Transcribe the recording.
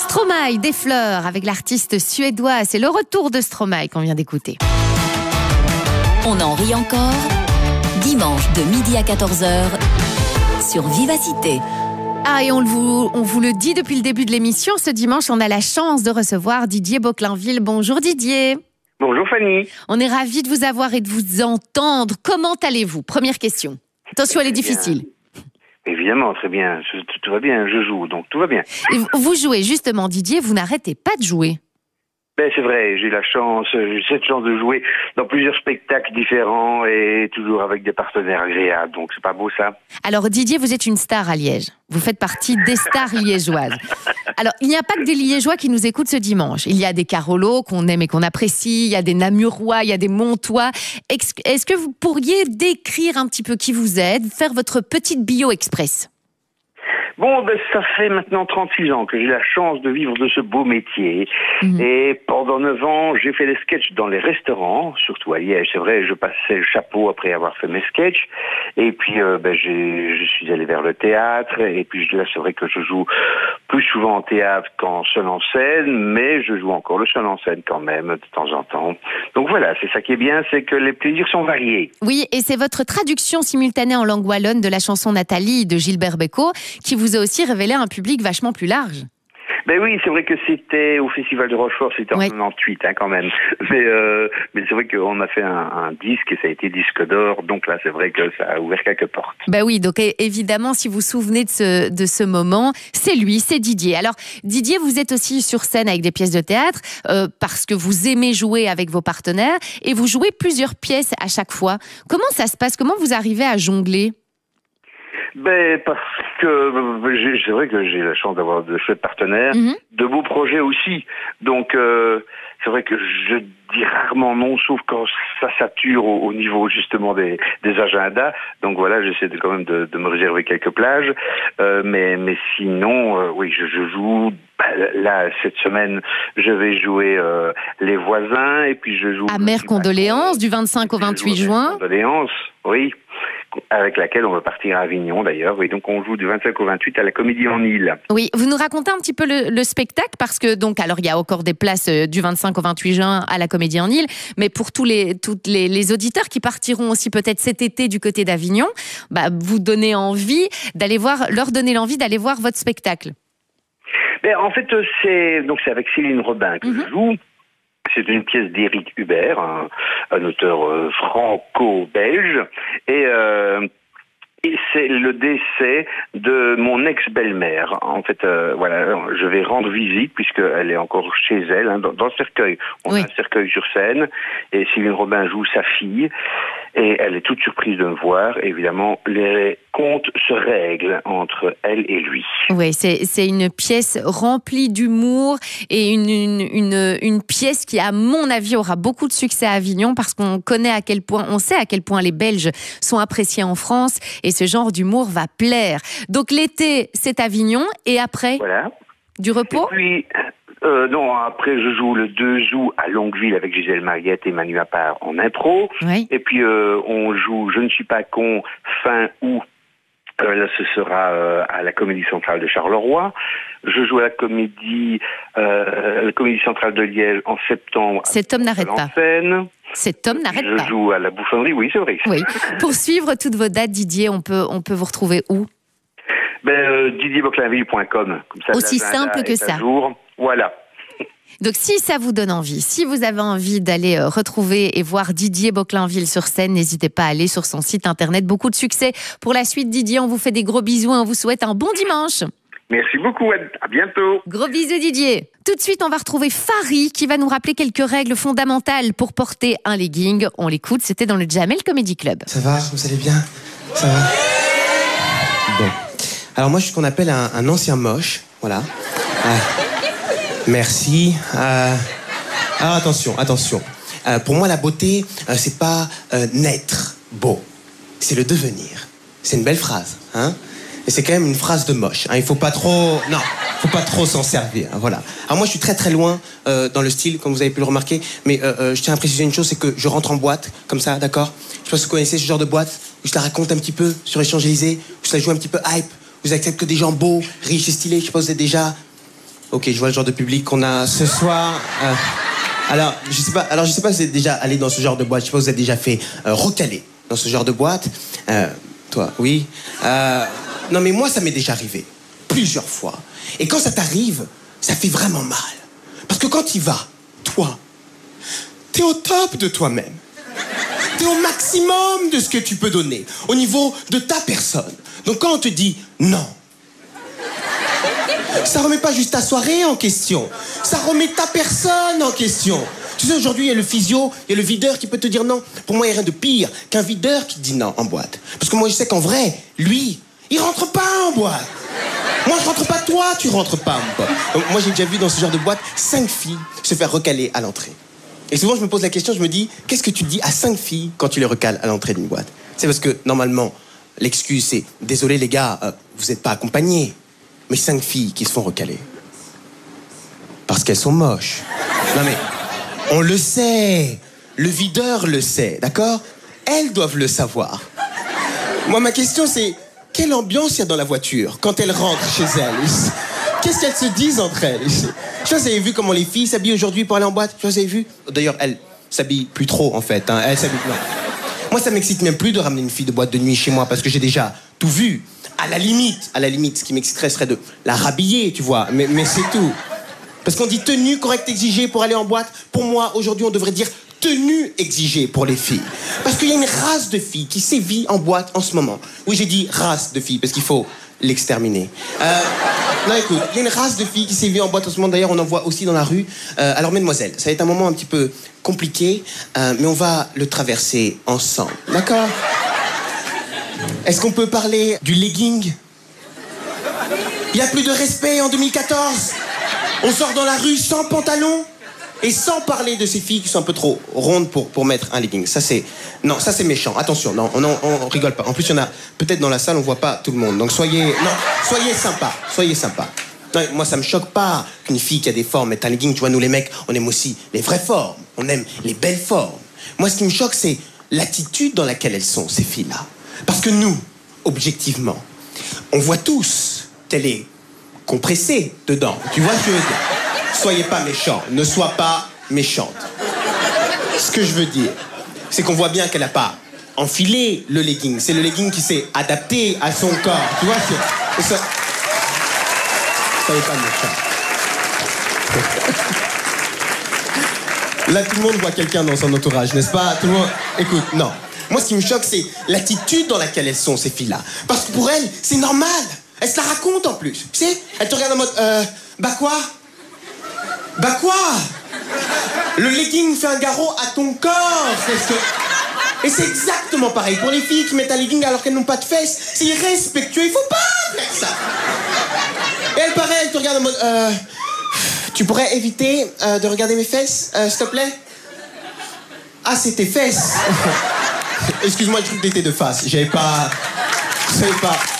Stromae, des fleurs, avec l'artiste suédois. C'est le retour de Stromae qu'on vient d'écouter. On en rit encore. Dimanche de midi à 14h sur Vivacité. Ah, et on vous le dit depuis le début de l'émission, ce dimanche, on a la chance de recevoir Didier Boclainville. Bonjour Didier. Bonjour Fanny. On est ravis de vous avoir et de vous entendre. Comment allez-vous? Première question. Attention, elle est difficile. Évidemment, très bien. Tout va bien, je joue, donc tout va bien. Et vous jouez justement, Didier, vous n'arrêtez pas de jouer. Ben, c'est vrai, j'ai cette chance de jouer dans plusieurs spectacles différents et toujours avec des partenaires agréables, donc c'est pas beau ça? Alors Didier, vous êtes une star à Liège. Vous faites partie des stars liégeoises. Alors, il n'y a pas que des Liégeois qui nous écoutent ce dimanche. Il y a des Carolos qu'on aime et qu'on apprécie, il y a des Namurois, il y a des Montois. Est-ce que vous pourriez décrire un petit peu qui vous êtes, faire votre petite bio express? Bon, ben, ça fait maintenant 36 ans que j'ai la chance de vivre de ce beau métier. Et pendant 9 ans, j'ai fait des sketchs dans les restaurants, surtout à Liège. C'est vrai, je passais le chapeau après avoir fait mes sketchs. Et puis, je suis allé vers le théâtre. Et puis là, c'est vrai que je joue plus souvent en théâtre qu'en seul en scène, mais je joue encore le seul en scène quand même, de temps en temps. Donc voilà, c'est ça qui est bien, c'est que les plaisirs sont variés. Oui, et c'est votre traduction simultanée en langue wallonne de la chanson Nathalie de Gilbert Bécaud qui vous a aussi révélé un public vachement plus large. Ben oui, c'est vrai que c'était au Festival de Rochefort, c'était en 98 quand même. Mais c'est vrai qu'on a fait un disque et ça a été disque d'or, donc là c'est vrai que ça a ouvert quelques portes. Ben oui, donc évidemment, si vous vous souvenez de ce moment, c'est lui, c'est Didier. Alors Didier, vous êtes aussi sur scène avec des pièces de théâtre parce que vous aimez jouer avec vos partenaires et vous jouez plusieurs pièces à chaque fois. Comment ça se passe? Comment vous arrivez à jongler? Ben, parce que c'est vrai que j'ai la chance d'avoir de chouettes partenaires, de beaux projets aussi. Donc, c'est vrai que je dis rarement non, sauf quand ça sature au niveau justement des agendas. Donc voilà, j'essaie quand même de me réserver quelques plages. Mais sinon, oui, je joue. Là, cette semaine, je vais jouer Les Voisins et puis je joue... Amères condoléances, du 25 au 28 juin. Condoléances, oui. Avec laquelle on va partir à Avignon d'ailleurs. Oui, donc on joue du 25 au 28 à la Comédie en Île. Oui, vous nous racontez un petit peu le spectacle parce que donc alors il y a encore des places du 25 au 28 juin à la Comédie en Île, mais pour tous les auditeurs qui partiront aussi peut-être cet été du côté d'Avignon, vous donnez envie leur donner l'envie d'aller voir votre spectacle. Ben, en fait, c'est avec Céline Robin que je joue. C'est une pièce d'Éric Hubert, un auteur franco-belge, et c'est le décès de mon ex-belle-mère. En fait, voilà, je vais rendre visite puisqu'elle est encore chez elle, dans le cercueil. On a un cercueil sur scène et Céline Robin joue sa fille et elle est toute surprise de me voir. Évidemment, les comptes se règlent entre elle et lui. Oui, c'est une pièce remplie d'humour et une pièce qui, à mon avis, aura beaucoup de succès à Avignon parce qu'on sait à quel point les Belges sont appréciés en France. Et ce genre d'humour va plaire. Donc l'été, c'est Avignon. Et après, du repos? Et puis, non, après je joue le 2 août à Longueville avec Gisèle Mariette et Manu Appart en impro. Oui. Et puis on joue Je ne suis pas con fin août. Là, ce sera à la Comédie Centrale de Charleroi. Je joue à la Comédie Centrale de Liège en septembre. Cet homme n'arrête pas. Cet homme n'arrête pas. Je joue à la Bouffonnerie, oui, c'est vrai. Oui. Pour suivre toutes vos dates, Didier, on peut vous retrouver où? didierboclainville.com. Aussi simple que ça. Voilà. Donc si ça vous donne envie, si vous avez envie d'aller retrouver et voir Didier Boclainville sur scène, n'hésitez pas à aller sur son site internet. Beaucoup de succès pour la suite, Didier. On vous fait des gros bisous et on vous souhaite un bon dimanche. Merci beaucoup, à bientôt. Gros bisous, Didier. Tout de suite, on va retrouver Farid qui va nous rappeler quelques règles fondamentales pour porter un legging. On l'écoute, c'était dans le Jamel Comedy Club. Ça va, vous allez bien? Ça va? Bon. Alors moi, je suis ce qu'on appelle un ancien moche, voilà. Merci. Alors attention. Pour moi, la beauté, c'est pas naître beau, c'est le devenir. C'est une belle phrase, hein? Et c'est quand même une phrase de moche. Hein. Il faut pas trop s'en servir. Hein, voilà. Alors moi, je suis très très loin dans le style, comme vous avez pu le remarquer. Mais je tiens à préciser une chose, c'est que je rentre en boîte, comme ça, d'accord? Je sais pas si vous connaissez ce genre de boîte où je la raconte un petit peu sur les Champs-Élysées, où je la joue un petit peu hype, où j'accepte que des gens beaux, riches et stylés. Je sais pas, vous êtes déjà Ok, je vois le genre de public qu'on a ce soir. Alors, je sais pas si vous êtes déjà allé dans ce genre de boîte. Je sais pas si vous êtes déjà fait recaler dans ce genre de boîte. Toi, oui. Non, mais moi, ça m'est déjà arrivé. Plusieurs fois. Et quand ça t'arrive, ça fait vraiment mal. Parce que quand tu y vas, toi, t'es au top de toi-même. T'es au maximum de ce que tu peux donner, au niveau de ta personne. Donc quand on te dit non, ça remet pas juste ta soirée en question. Ça remet ta personne en question. Tu sais, aujourd'hui, il y a le physio, il y a le videur qui peut te dire non. Pour moi, il n'y a rien de pire qu'un videur qui dit non en boîte. Parce que moi, je sais qu'en vrai, lui, il rentre pas en boîte. Moi, je rentre pas, toi, tu rentres pas en boîte. Donc, moi, j'ai déjà vu dans ce genre de boîte 5 filles se faire recaler à l'entrée. Et souvent, je me pose la question, je me dis, qu'est-ce que tu dis à 5 filles quand tu les recales à l'entrée d'une boîte? C'est parce que, normalement, l'excuse, c'est « Désolé, les gars, vous n'êtes pas accompagnés. » Mais 5 filles qui se font recaler. Parce qu'elles sont moches. Non mais, on le sait. Le videur le sait, d'accord? Elles doivent le savoir. Moi, ma question, c'est, quelle ambiance il y a dans la voiture quand elles rentrent chez elles? Qu'est-ce qu'elles se disent entre elles? Je sais pas si vous avez vu comment les filles s'habillent aujourd'hui pour aller en boîte. Je sais pas si vous avez vu. D'ailleurs, elles s'habillent plus trop, en fait. Hein. Elles s'habillent... Non. Moi, ça m'excite même plus de ramener une fille de boîte de nuit chez moi parce que j'ai déjà tout vu. À la limite, ce qui m'exciterait serait de la rhabiller, tu vois. Mais c'est tout. Parce qu'on dit tenue correcte exigée pour aller en boîte. Pour moi, aujourd'hui, on devrait dire tenue exigée pour les filles. Parce qu'il y a une race de filles qui sévit en boîte en ce moment. Oui, j'ai dit race de filles parce qu'il faut l'exterminer. Non, écoute, il y a une race de filles qui sévit en boîte en ce moment. D'ailleurs, on en voit aussi dans la rue. Alors, mesdemoiselles, ça va être un moment un petit peu compliqué, mais on va le traverser ensemble. D'accord? Est-ce qu'on peut parler du legging? Il n'y a plus de respect en 2014. On sort dans la rue sans pantalon et sans parler de ces filles qui sont un peu trop rondes pour mettre un legging. Ça, c'est... Non, ça, c'est méchant. Attention, non, on rigole pas. En plus, il y en a peut-être dans la salle, on voit pas tout le monde. Donc, soyez sympa. Soyez sympa. Non, moi, ça me choque pas qu'une fille qui a des formes mette un legging. Tu vois, nous, les mecs, on aime aussi les vraies formes. On aime les belles formes. Moi, ce qui me choque, c'est l'attitude dans laquelle elles sont, ces filles-là. Parce que nous, objectivement, on voit tous télé compressée dedans. Tu vois ce que je veux dire? Soyez pas méchants. Ne sois pas méchante. Ce que je veux dire, c'est qu'on voit bien qu'elle n'a pas enfilé le legging. C'est le legging qui s'est adapté à son corps. Tu vois ce... Soyez pas méchants. Là, tout le monde voit quelqu'un dans son entourage, n'est-ce pas? Tout le monde... Écoute, non. Moi, ce qui me choque, c'est l'attitude dans laquelle elles sont, ces filles-là. Parce que pour elles, c'est normal. Elles se la racontent en plus. Tu sais, elles te regardent en mode, bah quoi? Bah quoi? Le legging fait un garrot à ton corps. Et c'est exactement pareil pour les filles qui mettent un legging alors qu'elles n'ont pas de fesses. C'est irrespectueux, il faut pas faire ça. Et elles, pareil, elles te regardent en mode, tu pourrais éviter de regarder mes fesses, s'il te plaît? Ah, c'est tes fesses. Excuse-moi, je crois que t'étais de face. Je savais pas.